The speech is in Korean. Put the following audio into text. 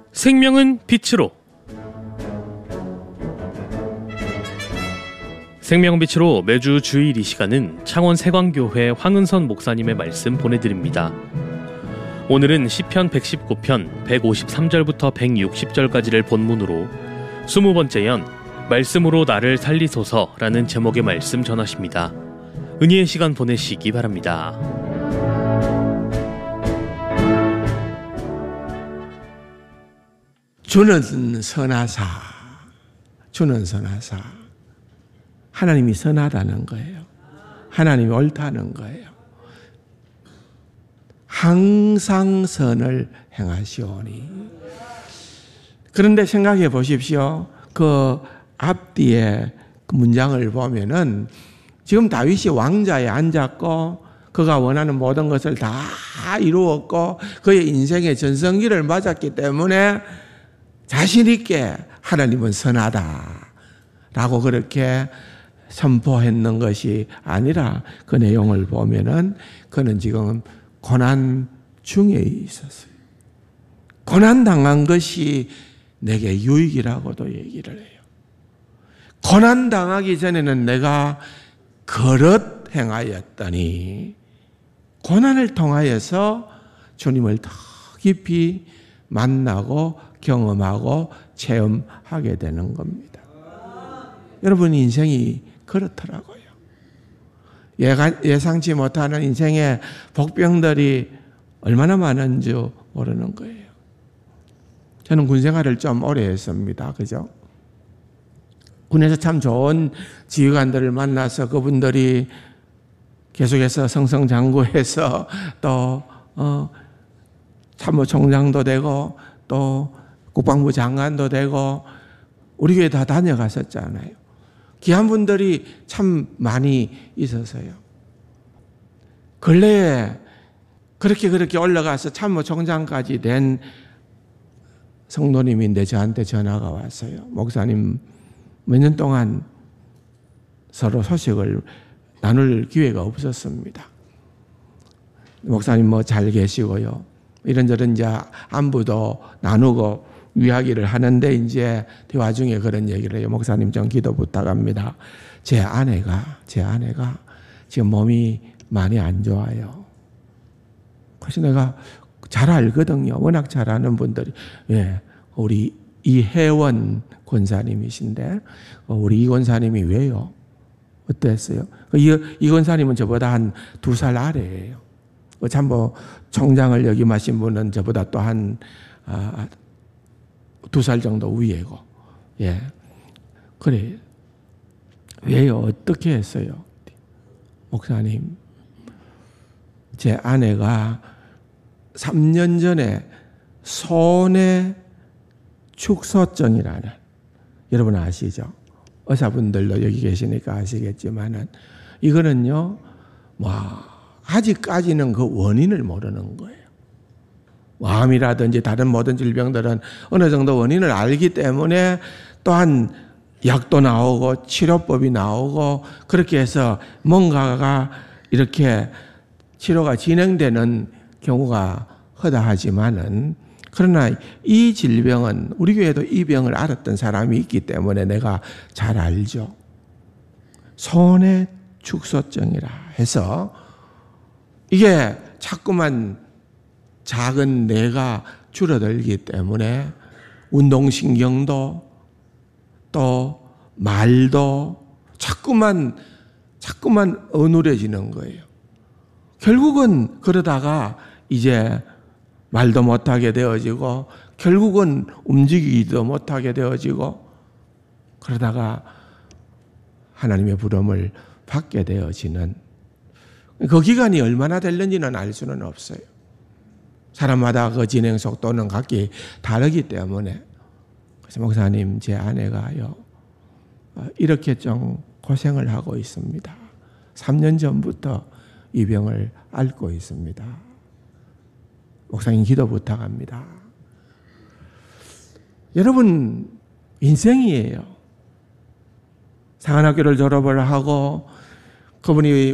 생명은 빛으로. 생명은 빛으로 매주 주일 이 시간은 창원 세광교회 황은선 목사님의 말씀 보내드립니다. 오늘은 시편 119편 153절부터 160절까지를 본문으로 20번째 연 말씀으로 나를 살리소서라는 제목의 말씀 전하십니다. 은혜의 시간 보내시기 바랍니다. 주는 선하사. 주는 선하사. 하나님이 선하다는 거예요. 하나님이 옳다는 거예요. 항상 선을 행하시오니. 그런데 생각해 보십시오. 그 앞뒤에 그 문장을 보면은 지금 다윗이 왕자에 앉았고 그가 원하는 모든 것을 다 이루었고 그의 인생의 전성기를 맞았기 때문에 자신 있게 하나님은 선하다라고 그렇게 선포했는 것이 아니라 그 내용을 보면은 그는 지금 고난 중에 있었어요. 고난 당한 것이 내게 유익이라고도 얘기를 해요. 고난 당하기 전에는 내가 그릇 행하였더니 고난을 통하여서 주님을 더 깊이 만나고 경험하고 체험하게 되는 겁니다. 여러분 인생이 그렇더라고요. 예상치 못하는 인생의 복병들이 얼마나 많은 줄 모르는 거예요. 저는 군 생활을 좀 오래 했습니다. 그죠? 군에서 참 좋은 지휘관들을 만나서 그분들이 계속해서 승승장구해서 또 참모총장도 되고 또 국방부 장관도 되고 우리 교회 다 다녀갔었잖아요. 귀한 분들이 참 많이 있어서요. 근래에 그렇게 올라가서 참모총장까지 된 성도님인데 저한테 전화가 왔어요. 목사님 몇 년 동안 서로 소식을 나눌 기회가 없었습니다. 목사님 뭐 잘 계시고요. 이런저런 이제 안부도 나누고 이야기를 하는데 이제 대화 중에 그런 얘기를 해요. 목사님 좀 기도 부탁합니다. 제 아내가 지금 몸이 많이 안 좋아요. 그래서 내가 잘 알거든요. 워낙 잘 아는 분들이. 예, 우리 이혜원 권사님이신데 우리 이 권사님이 왜요? 어땠어요? 이 권사님은 저보다 한 2살 아래예요. 참모 총장을 역임하신 분은 저보다 또 한 2살 정도 위에고. 예. 그래. 왜요? 어떻게 했어요? 목사님, 제 아내가 3년 전에 손의 축소증이라는, 여러분 아시죠? 의사분들도 여기 계시니까 아시겠지만은 이거는요, 아직까지는 그 원인을 모르는 거예요. 암이라든지 다른 모든 질병들은 어느 정도 원인을 알기 때문에 또한 약도 나오고 치료법이 나오고 그렇게 해서 뭔가가 이렇게 치료가 진행되는 경우가 허다하지만은 그러나 이 질병은 우리 교회도 이 병을 알았던 사람이 있기 때문에 내가 잘 알죠. 손의 축소증이라 해서 이게 자꾸만 작은 뇌가 줄어들기 때문에 운동신경도 또 말도 자꾸만 어눌해지는 거예요. 결국은 그러다가 이제 말도 못하게 되어지고 결국은 움직이기도 못하게 되어지고 그러다가 하나님의 부름을 받게 되어지는 그 기간이 얼마나 될는지는 알 수는 없어요. 사람마다 그 진행 속도는 각기 다르기 때문에. 그래서 목사님, 제 아내가요 이렇게 좀 고생을 하고 있습니다. 3년 전부터 이 병을 앓고 있습니다. 목사님 기도 부탁합니다. 여러분 인생이에요. 상한학교를 졸업을 하고 그분이